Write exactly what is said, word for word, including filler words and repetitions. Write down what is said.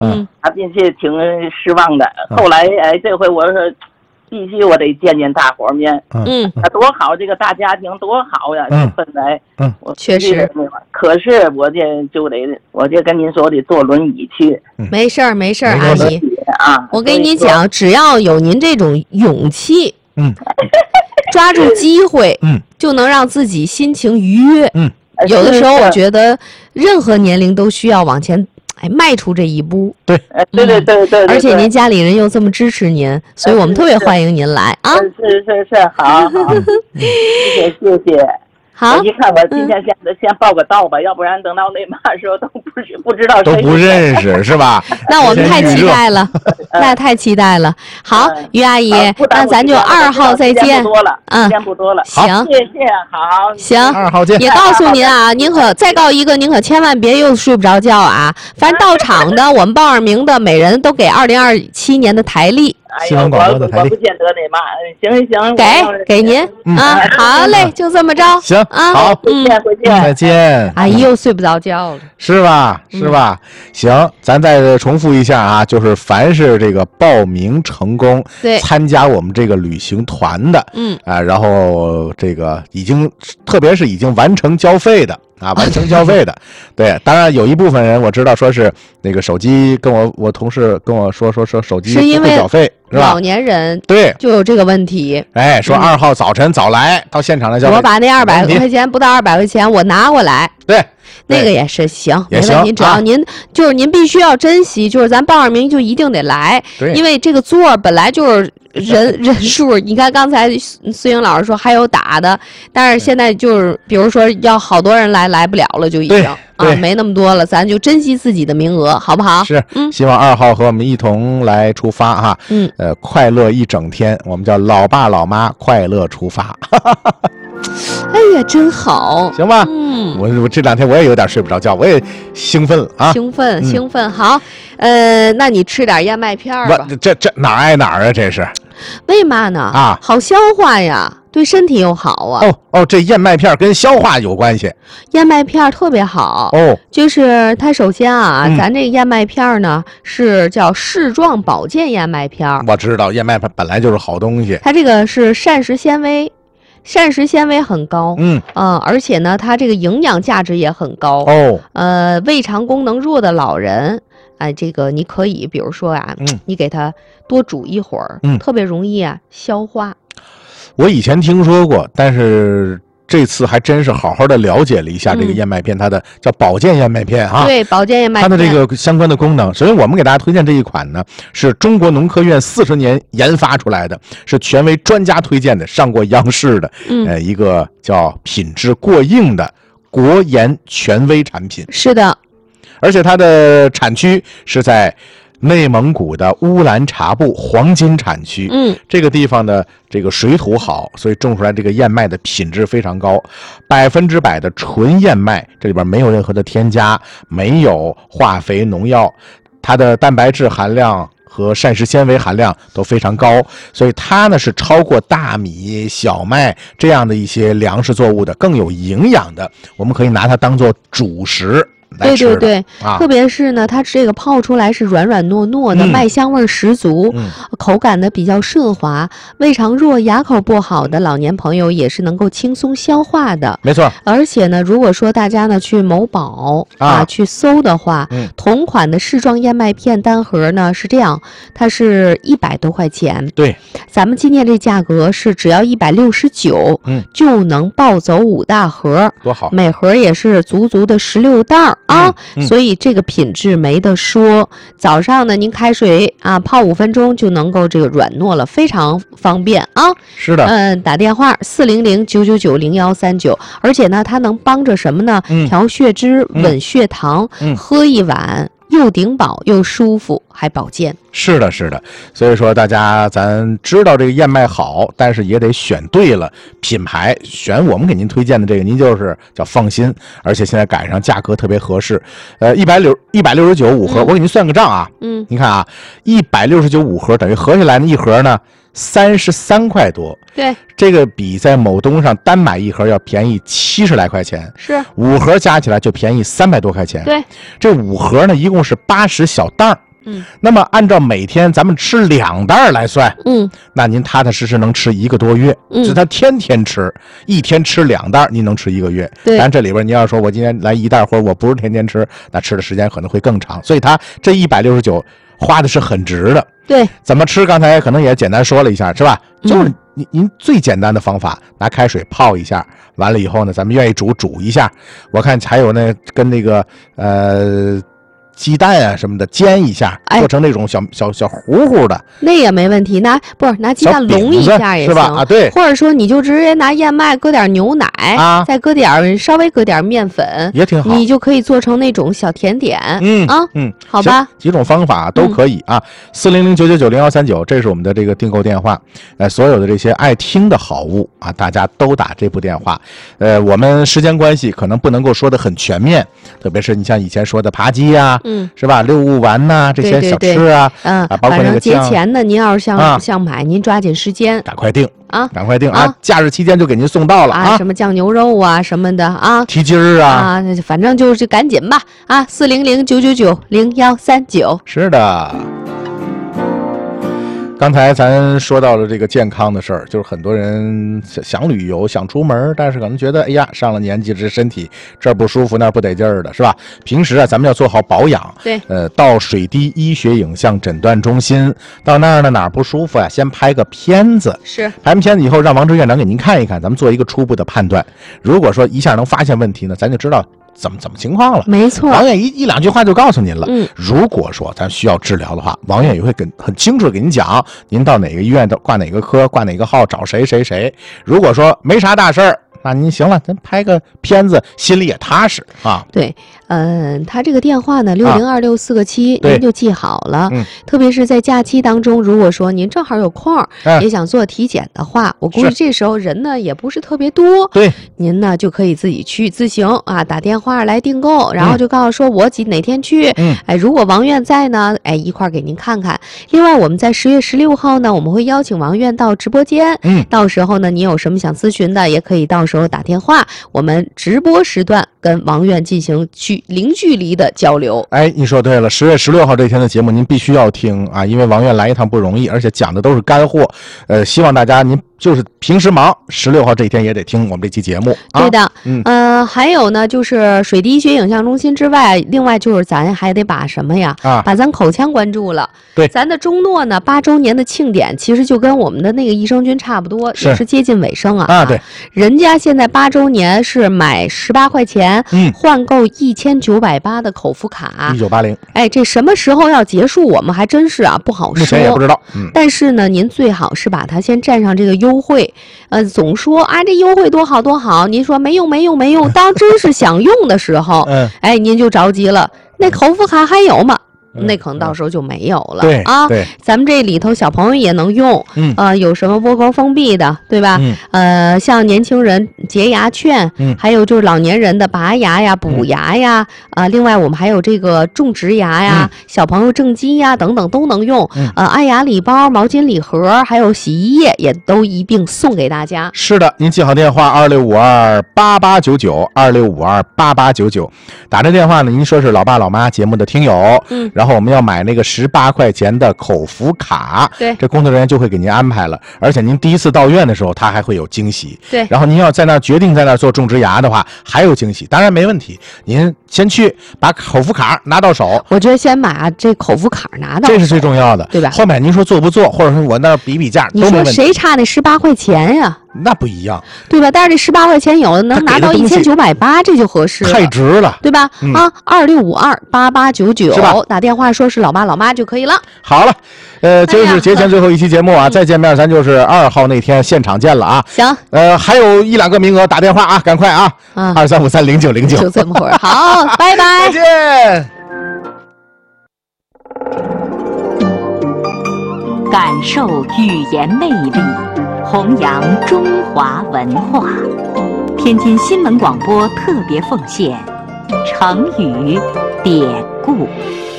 嗯， 他进去挺失望的。后来哎，这回我说必须我得见见大伙面。 嗯， 他多好，这个大家庭多好呀，这氛围。 嗯， 我确实。 可是我这就得，我就跟您说，我得坐轮椅去。 没事儿，没事儿，阿姨啊， 我跟你讲，只要有您这种勇气， 嗯， 抓住机会， 嗯， 就能让自己心情愉悦。 嗯， 有的时候我觉得任何年龄都需要往前。哎，迈出这一步， 对， 对对对对， 而且您家里人又这么支持您，所以我们特别欢迎您来啊！ 是是是，好，好，谢谢谢谢。 好， 我一看我今天先先报个到吧，要不然等到那嘛时候都不是不知道都不认识是吧？ 那我们太期待了，那太期待了。好，于阿姨，那咱就二号再见。 嗯，时间不多了， 行， 谢谢，好， 行， 二号见。 也告诉您啊，您可再告一个，您可千万别又睡不着觉啊！凡到场的，我们报上名的，每人都给二零二七年的台历。 新闻广播的台历， 我不见得那嘛，行行， 给给您啊，好嘞，就这么着。 行啊， 好， 嗯， 再见。 阿姨又睡不着觉了， 是吧？是吧？行，咱再重复一下啊，就是凡是这个报名成功， 对， 参加我们这个旅行团的， 嗯啊，然后这个已经，特别是已经完成交费的。啊，完成交费的，对，当然有一部分人我知道说是那个手机跟我我同事跟我说说说手机不会缴费是吧？ 老年人对就有这个问题。 哎，说二号早晨早来到现场来交费， 我把那二百块钱不到二百块钱我拿过来。 对， 那个也是行， 没问题。只要您就是您必须要珍惜，就是咱报上名就一定得来，因为这个座本来就是人人数。你看刚才孙英老师说还有打的，但是现在就是比如说要好多人来来不了了，就已经啊没那么多了，咱就珍惜自己的名额，好不好？ 是， 嗯， 希望二号和我们一同来出发哈， 嗯， 呃，快乐一整天，我们叫老爸老妈快乐出发。 哎呀，真好， 行吧？ 嗯， 我我这两天我也有点睡不着觉，我也兴奋了啊！ 兴奋，兴奋，好，呃，那你吃点燕麦片吧。 这这哪儿挨哪儿啊？这是？ 为嘛呢？ 啊， 好消化呀，对身体又好啊。 哦哦，这燕麦片跟消化有关系。 燕麦片特别好哦， 就是它首先啊， 嗯、 咱这个燕麦片呢是叫视状保健燕麦片。 我知道燕麦片本来就是好东西， 它这个是膳食纤维。膳食纤维很高， 嗯嗯、呃，而且呢，它这个营养价值也很高哦。 呃，胃肠功能弱的老人，哎、呃，这个你可以，比如说啊， 嗯、 你给他多煮一会儿， 嗯， 特别容易啊消化。 我以前听说过，但是这次还真是好好的了解了一下这个燕麦片，嗯、它的叫保健燕麦片啊， 对，保健燕麦片， 它的这个相关的功能。首先，我们给大家推荐这一款呢，是中国农科院四十年研发出来的，是权威专家推荐的，上过央视的， 嗯、 呃，一个叫品质过硬的国研权威产品。 是的， 而且它的产区是在内蒙古的乌兰察布黄金产区， 嗯， 这个地方的这个水土好，所以种出来这个燕麦的品质非常高，百分之百的纯燕麦，这里边没有任何的添加，没有化肥农药，它的蛋白质含量和膳食纤维含量都非常高，所以它呢是超过大米、小麦这样的一些粮食作物的更有营养的，我们可以拿它当做主食。 对对对、 啊， 特别是呢，它这个泡出来是软软糯糯的，嗯、麦香味十足， 嗯、 口感呢比较顺滑，胃肠弱、牙口不好的老年朋友也是能够轻松消化的。 没错。 而且呢，如果说大家呢去某宝 啊, 啊去搜的话， 嗯、 同款的视状燕麦片单盒呢是这样，它是一百多块钱。 对， 咱们今天这价格是只要一百六十九， 嗯， 就能抱走五大盒， 多好！ 每盒也是足足的十六袋儿。啊、 嗯嗯， 所以这个品质没得说。早上呢，您开水啊泡五分钟就能够这个软糯了，非常方便啊。 是的， 嗯，打电话四零零九九九零幺三九，而且呢，它能帮着什么呢？ 嗯、 调血脂、 嗯、 稳血糖， 嗯、 喝一碗又顶饱又舒服，还保健。 是的，是的，所以说大家咱知道这个燕麦好，但是也得选对了品牌，选我们给您推荐的这个，您就是叫放心，而且现在赶上价格特别合适，呃，一百六一百六十九五盒， 嗯、 我给您算个账啊， 嗯， 你看啊，一百六十九五盒等于合下来呢一盒呢三十三块多， 对， 这个比在某东上单买一盒要便宜七十来块钱， 是五盒加起来就便宜三百多块钱， 对， 这五盒呢一共是八十小袋儿。 嗯， 那么按照每天咱们吃两袋来算， 嗯， 那您踏踏实实能吃一个多月。 嗯， 是他天天吃，一天吃两袋，您能吃一个月。 对， 但这里边你要说我今天来一袋，或者我不是天天吃，那吃的时间可能会更长。所以他这一百六十九花的是很值的。 对， 怎么吃？刚才可能也简单说了一下，是吧？就是您您最简单的方法，拿开水泡一下，完了以后呢，咱们愿意煮煮一下。我看还有那跟那个呃。鸡蛋啊什么的煎一下，做成那种小、哎、小小糊糊的， 那也没问题。拿不是拿鸡蛋笼一下也行， 是吧？啊，对。 或者说你就直接拿燕麦搁点牛奶， 啊， 再搁点稍微搁点面粉， 也挺好。 你就可以做成那种小甜点。 嗯啊， 嗯， 好吧， 几种方法都可以啊。四零零九九九零幺三九，这是我们的这个订购电话。呃，所有的这些爱听的好物啊，大家都打这部电话。呃，我们时间关系可能不能够说的很全面，特别是你像以前说的扒鸡呀、啊。嗯，是吧？六物丸呐、啊，这些小吃啊， 对对对嗯， 啊，包括那个节前呢，您要是想、 啊、 想买，您抓紧时间， 赶快订啊， 赶快订啊！ 啊假日期间就给您送到了啊， 啊， 什么酱牛肉啊，什么的啊， 蹄筋儿啊， 啊，反正就是赶紧吧啊，四零零九九九零幺三九， 是的。刚才咱说到了这个健康的事儿，就是很多人想旅游想出门，但是可能觉得哎呀上了年纪这身体这儿不舒服那儿不得劲儿的，是吧？平时啊咱们要做好保养， 对， 呃，到水滴医学影像诊断中心，到那儿呢哪儿不舒服啊，先拍个片子， 是拍完片子以后让王志院长给您看一看，咱们做一个初步的判断。如果说一下能发现问题呢，咱就知道怎么怎么情况了。 没错， 王院一一两句话就告诉您了。 嗯， 如果说咱需要治疗的话，王院也会跟很清楚的给您讲，您到哪个医院挂哪个科，挂哪个号，找谁谁谁。如果说没啥大事儿，那您行了，咱拍个片子，心里也踏实啊。 对，嗯、呃，他这个电话呢，六零二六四个七，您就记好了。嗯，特别是在假期当中，如果说您正好有空，嗯、也想做体检的话，我估计这时候人呢也不是特别多。 对， 您呢就可以自己去自行啊，打电话来订购，然后就告诉说我几哪天去。嗯，哎，如果王院在呢，哎，一块给您看看。另外，我们在十月十六号呢，我们会邀请王院到直播间。嗯，到时候呢，您有什么想咨询的，也可以到时候打电话，我们直播时段跟王院进行去零距离的交流。 哎，你说对了，十月十六号这天的节目您必须要听啊，因为王院来一趟不容易，而且讲的都是干货。呃，希望大家您就是平时忙，十六号这一天也得听我们这期节目。 对的， 啊、嗯， 呃，还有呢，就是水滴医学影像中心之外，另外就是咱还得把什么呀？啊，把咱口腔关注了。 对， 咱的中诺呢八周年的庆典，其实就跟我们的那个益生菌差不多， 是也是接近尾声啊。 啊，对， 人家现在八周年是买十八块钱，嗯，换购一千九百八的口服卡， 一九八零。 哎，这什么时候要结束，我们还真是啊不好说， 目前也不知道。嗯， 但是呢，您最好是把它先占上这个优惠。呃，总说啊这优惠多好多好，您说没用没用没用，当真是想用的时候，嗯，哎，您就着急了。那口服卡还有吗？那可能到时候就没有了。 对啊， 对， 咱们这里头小朋友也能用。嗯，呃，有什么窝沟封闭的，对吧？嗯，呃，像年轻人洁牙券，嗯，还有就是老年人的拔牙呀、补牙呀，啊、呃，另外我们还有这个种植牙呀、嗯、小朋友正畸呀等等都能用。嗯，呃，爱牙礼包、毛巾礼盒，还有洗衣液也都一并送给大家。 是的，您记好电话二六五二八八九九二六五二八八九九，打这电话呢，您说是老爸老妈节目的听友，嗯。然后我们要买那个十八块钱的口服卡， 对， 这工作人员就会给您安排了。而且您第一次到院的时候，他还会有惊喜。 对， 然后您要在那儿决定在那儿做种植牙的话，还有惊喜。当然没问题，您先去把口服卡拿到手。 我觉得先把这口服卡拿到手， 这是最重要的， 对吧？ 后面您说做不做，或者说我那儿比比价， 你说谁差那十八块钱呀？ 那不一样， 对吧？但是这十八块钱有的能拿到一千九百八，这就合适了， 太值了， 对吧？嗯、啊，二六五二八八九九，打电话说是老爸老妈就可以了。 好了，呃，今儿是节前最后一期节目啊，再见面咱就是二号那天现场见了啊。 行， 呃，还有一两个名额，打电话啊，赶快啊， 啊， 二三五三零九零九， 就这么会儿，好，拜拜， 再见。 感受语言魅力，弘扬中华文化。天津新闻广播特别奉献成语典故。